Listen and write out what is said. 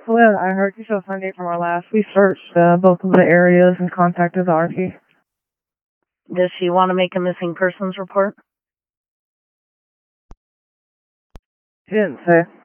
Flynn, I heard you show Sunday from our last. We searched both of the areas and contacted the RP. Does she want to make a missing persons report? She didn't say.